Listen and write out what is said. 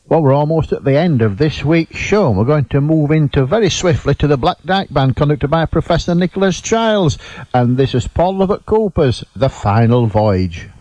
Well, we're almost at the end of this week's show. We're going to move into very swiftly to the Black Dyke Band, conducted by Professor Nicholas Childs. And this is Paul Lovett Cooper's The Final Voyage.